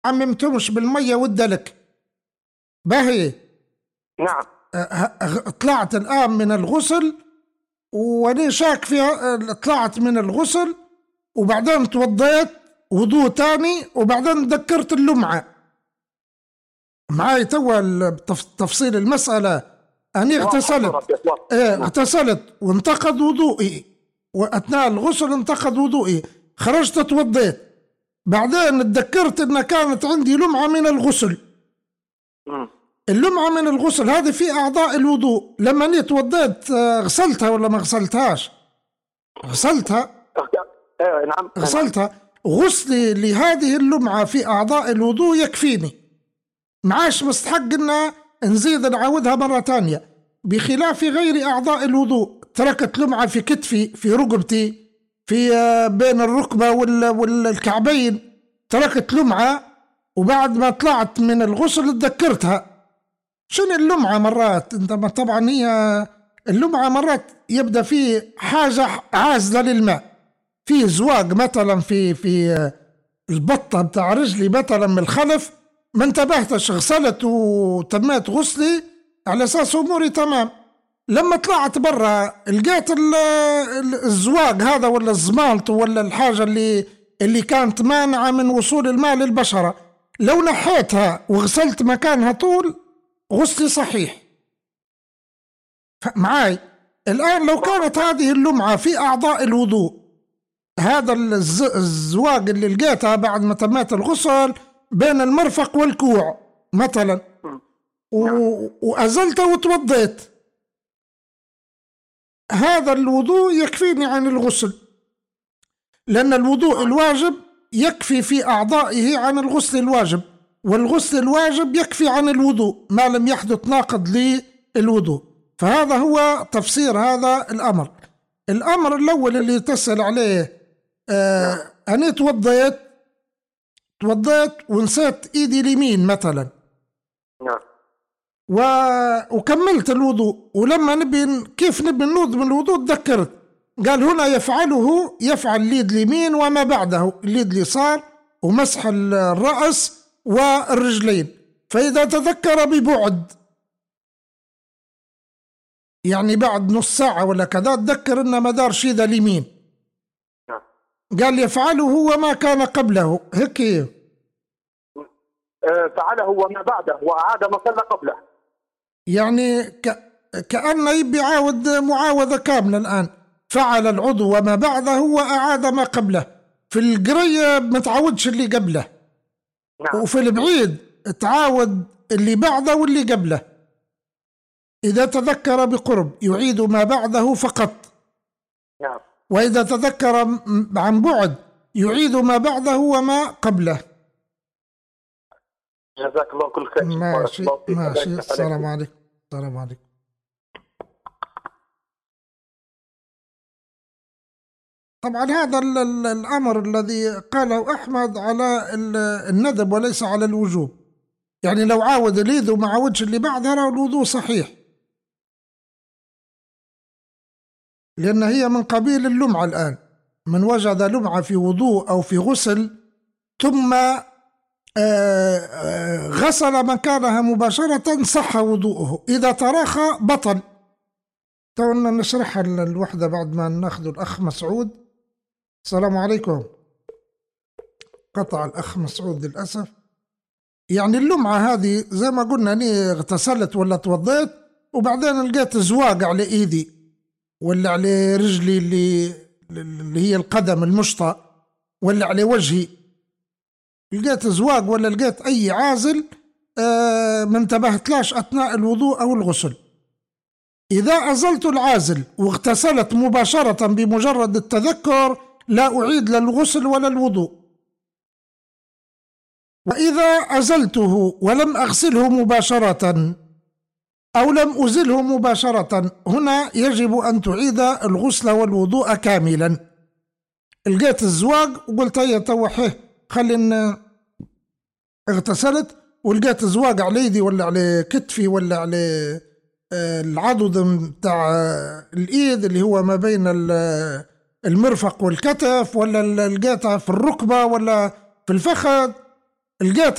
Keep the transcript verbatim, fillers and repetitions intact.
عممتهمش بالمية والدلك. باهي. نعم. طلعت الآن من الغسل وأنا شاك فيها، طلعت من الغسل وبعدين توضيت وضوء تاني وبعدين ذكرت اللمعة. معاي توا تفصيل المسألة. أني اغتسلت ايه اغتسلت وانتقد وضوئي، وأثناء الغسل انتقد وضوئي، خرجت توضيت، بعدين تذكرت أن كانت عندي لمعة من الغسل. م. اللمعة من الغسل هذه في أعضاء الوضوء، لما أني توضيت غسلتها ولا ما غسلتهاش؟ غسلتها. ايه نعم غسلتها. غسلي لهذه اللمعة في أعضاء الوضوء يكفيني، معاش مستحق أن نزيد نعاودها مرة تانية، بخلاف غير أعضاء الوضوء. تركت لمعة في كتفي، في رقبتي، في بين الركبة والكعبين، تركت لمعة وبعد ما طلعت من الغسل تذكرتها. شنو اللمعة؟ مرات انت طبعا هي اللمعة مرات يبدأ في حاجة عازلة للماء، في زواج مثلا في في البطة بتاع رجلي مثلا من الخلف، ما انتبهتش، غسلت وتميت غسلي على اساس اموري تمام. لما طلعت برا لقيت الزواج هذا ولا الزمالط ولا الحاجة اللي اللي كانت مانعة من وصول الماء للبشرة، لو نحيتها وغسلت مكانها طول غسلي صحيح. معاي الآن لو كانت هذه اللمعة في أعضاء الوضوء، هذا الزواج اللي لقيتها بعد ما تميت الغسل بين المرفق والكوع مثلا وأزلته وتوضيت، هذا الوضوء يكفيني عن الغسل، لأن الوضوء الواجب يكفي في أعضائه عن الغسل الواجب، والغسل الواجب يكفي عن الوضوء ما لم يحدث ناقض للوضوء. فهذا هو تفسير هذا الأمر. الأمر الأول اللي تسأل عليه، آه أنا توضيت توضيت ونسيت إيدي اليمين مثلا، و... وكملت الوضوء، ولما نبي كيف نبي نوض من الوضوء تذكرت، قال هنا يفعله يفعل اليد اليمين وما بعده اليد اليسار ومسح الرأس والرجلين. فإذا تذكر ببعد، يعني بعد نص ساعة ولا كذا، تذكر إن ما دار شيء ذا اليمين، قال يفعله وما كان قبله، هيك فعله وما بعده وأعاد ما صلى قبله، يعني ك... كأنه يبي يعاود معاوذة كاملة. الآن فعل العضو وما بعده وأعاد ما قبله. في القرية ما تعودش اللي قبله، نعم. وفي البعيد تعاود اللي بعده واللي قبله. إذا تذكر بقرب يعيد ما بعده فقط، نعم. وإذا تذكر عن بعد يعيد ما بعده وما قبله. جزاك الله كل خير. ماشي ماشي. السلام عليكم. السلام عليكم. طبعا هذا الأمر الذي قاله أحمد على الندب وليس على الوجوب، يعني لو عاود اليد وما عاودش اللي بعدها الوضوء صحيح، لأن هي من قبيل اللمعة. الآن من وجد لمعة في وضوء أو في غسل ثم غسل مكانها مباشرة صح وضوءه، إذا تراخى بطل. تونا نشرحها الوحدة بعد ما ناخذ الأخ مسعود. السلام عليكم. قطع الأخ مسعود للأسف. يعني اللمعة هذه زي ما قلنا، أني اغتسلت ولا توضيت وبعدين لقيت زواق على إيدي ولا على رجلي اللي, اللي هي القدم المشطة ولا على وجهي، لقيت زواق ولا لقيت أي عازل آه ما انتبهتلاش أثناء الوضوء أو الغسل. إذا أزلت العازل واغتسلت مباشرة بمجرد التذكر لا أعيد لا الغسل ولا الوضوء. وإذا أزلته ولم أغسله مباشرة أو لم أزله مباشرة، هنا يجب أن تعيد الغسل والوضوء كاملا. لقيت الزواق وقلت هيا توحيه خلينا، اغتسلت ولقيت زواق على يدي ولا على كتفي ولا على العضد بتاع الإيد اللي هو ما بين المرفق والكتف، ولا لقيتها في الركبة ولا في الفخذ، لقيت